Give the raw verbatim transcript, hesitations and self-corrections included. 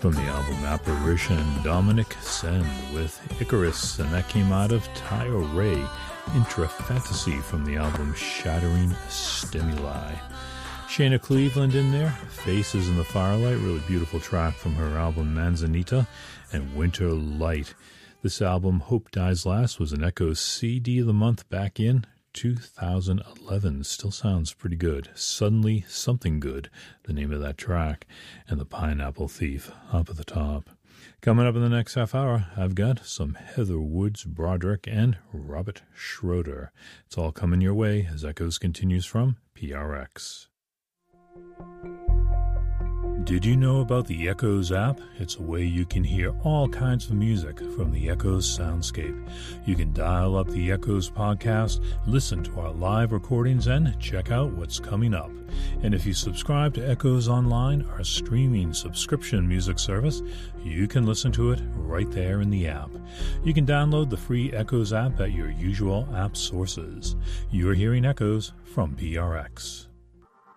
From the album Apparition, Dominic Sen with Icarus, and that came out of Tyra Ray, Intra-Fantasy from the album Shattering Stimuli. Shayna Cleveland in there, Faces in the Firelight, really beautiful track from her album Manzanita, and Winter Light. This album, Hope Dies Last, was an Echoes C D of the month back in two thousand eleven. Still sounds pretty good. Suddenly Something Good, the name of that track, and The Pineapple Thief up at the top. Coming up in the next half hour, I've got some Heather Woods Broderick and Robert Schroeder. It's all coming your way as Echoes continues from P R X. Did you know about the Echoes app? It's a way you can hear all kinds of music from the Echoes soundscape. You can dial up the Echoes podcast, listen to our live recordings, and check out what's coming up. And if you subscribe to Echoes Online, our streaming subscription music service, you can listen to it right there in the app. You can download the free Echoes app at your usual app sources. You're hearing Echoes from P R X.